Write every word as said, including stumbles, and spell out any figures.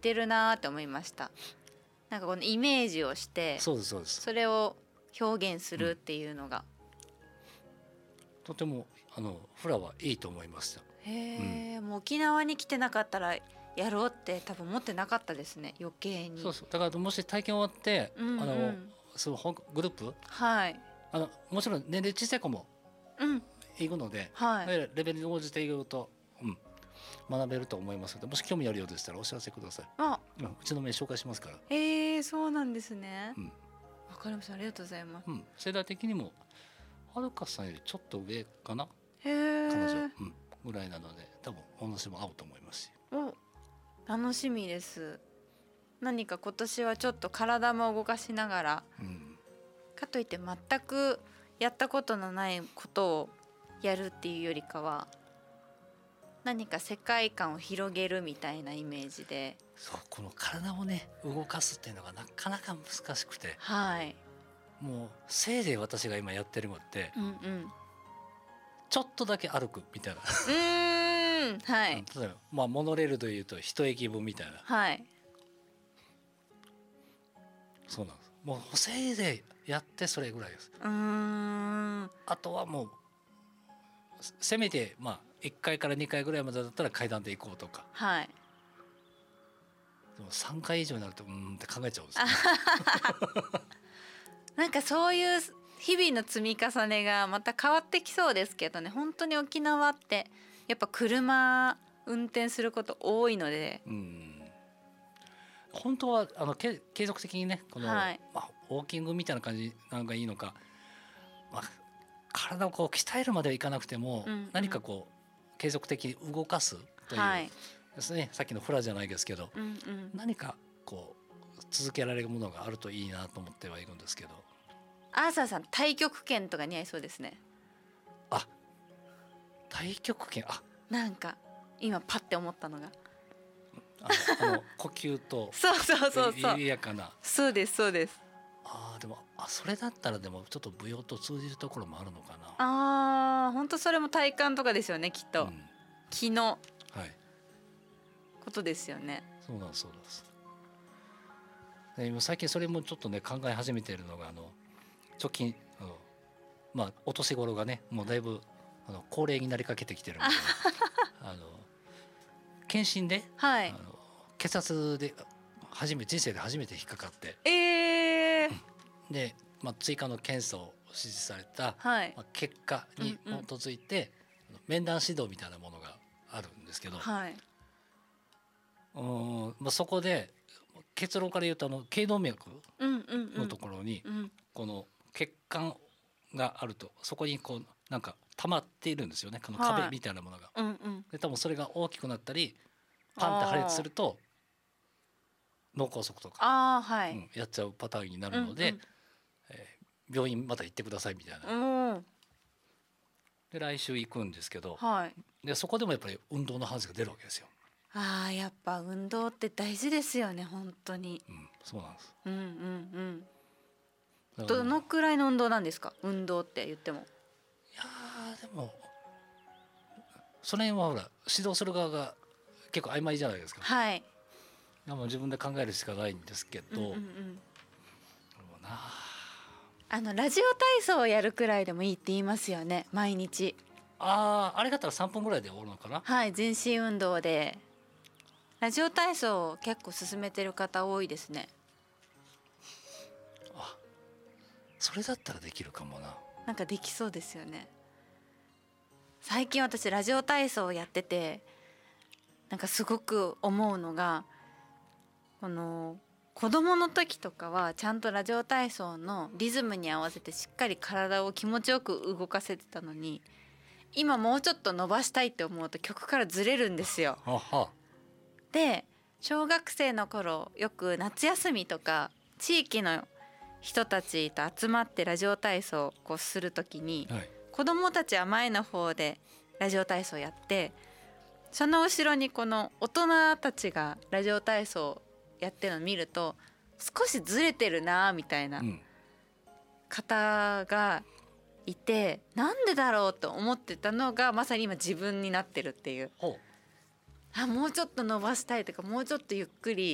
てるなって思いました。なんかこのイメージをしてそうですそうです。 それを表現するっていうのが、 うん、とてもあのフラはいいと思いました。 へえ、うん、もう沖縄に来てなかったらやろうって多分思ってなかったですね、余計に。 そうそう、だからもし体験終わって、うんうん、あのそのグループ、 はい、 あのもちろん年齢小さい子も行くので、うん、はい、レベルに応じて言うと、うん、学べると思いますので、もし興味あるようでしたらお知らせください。あ、うん、うちの名紹介しますから。 へえ、そうなんですね。うん、わかりました、ありがとうございます。 うん、世代的にもはるかさんよりちょっと上かな、へえ、彼女、うん、ぐらいなので多分お話も合うと思いますし。 お、楽しみです。何か今年はちょっと体も動かしながら、うん、かといって全くやったことのないことをやるっていうよりかは何か世界観を広げるみたいなイメージで、 そう、この体をね動かすっていうのがなかなか難しくて、 はい、 もうせいぜい私が今やってるのって、うんうん、ちょっとだけ歩くみたいなうーん、はい、 例えば、まあ、モノレールでいうと一駅分みたいな、 はい、 そうなんです。もうせいぜいやってそれぐらいです。うーん、あとはもうせめてまあいっかいからにかいぐらいまでだったら階段で行こうとか、はい、でもさんかい以上になるとうーんって考えちゃうんですよねなんかそういう日々の積み重ねがまた変わってきそうですけどね。本当に沖縄ってやっぱ車運転すること多いので、うん、 本当はあの継続的にねこの、はい、まあ、ウォーキングみたいな感じなのがいいのか、まあ、体をこう鍛えるまではいかなくても、うんうん、何かこう継続的に動かすという、はい、ですね、さっきのフラじゃないですけど、うんうん、何かこう続けられるものがあるといいなと思ってはいるんですけど。 アーサーさん太極拳とか似合いそうですね。 あ、太極拳、あ、 なんか今パッて思ったのがああの呼吸とそうそうそうそう緩やかな、 そうですそうです。 あ、でもあそれだったらでもちょっと舞踊と通じるところもあるのかな。 あー、本当それも体幹とかですよね、きっと、うん、気のことですよね。 そうなんですそうなんです。で最近それもちょっとね考え始めているのが、あの直近あの、まあ、お年頃がねもうだいぶあの高齢になりかけてきてるのであの検診で、はい、あの血圧で初め人生で初めて引っかかって、えー、で、まあ、追加の検査を指示された、はい、まあ、結果に基づいて、うんうん、面談指導みたいなものがあるんですけど、はい、うん、まあ、そこで結論から言うとあの頸動脈のところにこの血管があるとそこにこうなんか溜まっているんですよね、この壁みたいなものが、はい、うんうん、で多分それが大きくなったりパンって破裂すると脳梗塞とか、あ、はい、うん、やっちゃうパターンになるので、うんうん、えー、病院また行ってくださいみたいな、うん、で来週行くんですけど、はい、でそこでもやっぱり運動の話が出るわけですよ。 あ、やっぱ運動って大事ですよね本当に、 うん、そうなんです。 うんうんうん。どのくらいの運動なんですか、運動って言っても。いやでもその辺はほら指導する側が結構曖昧じゃないですか。はい。でも自分で考えるしかないんですけど、うんうんうん、でもなあのラジオ体操をやるくらいでもいいって言いますよね、毎日。 ああ、あれだったらさんぷんぐらいで終わるのかな。 はい、全身運動でラジオ体操結構進めてる方多いですね。 あ、それだったらできるかもな。 なんかできそうですよね。最近私ラジオ体操をやっててなんかすごく思うのが、この子供の時とかはちゃんとラジオ体操のリズムに合わせてしっかり体を気持ちよく動かせてたのに、今もうちょっと伸ばしたいって思うと曲からずれるんですよ。はは。で小学生の頃よく夏休みとか地域の人たちと集まってラジオ体操をこうするときに、はい、子どもたちは前の方でラジオ体操やって、その後ろにこの大人たちがラジオ体操やってるのを見ると少しずれてるなみたいな方がいて、うん、なんでだろうと思ってたのがまさに今自分になってるっていう。あ、もうちょっと伸ばしたいとかもうちょっとゆっくり